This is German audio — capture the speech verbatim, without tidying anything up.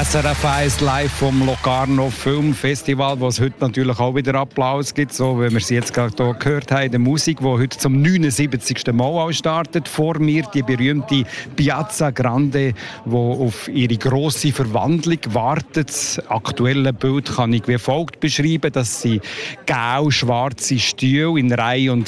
S R F eins live vom Locarno Film Festival, wo es heute natürlich auch wieder Applaus gibt, so wie wir es jetzt gerade hier gehört haben, die Musik, die heute zum neunundsiebzigsten Mal auch startet. Vor mir die berühmte Piazza Grande, die auf ihre grosse Verwandlung wartet. Das aktuelle Bild kann ich wie folgt beschreiben, dass sie grau-schwarze Stühle in Reihe und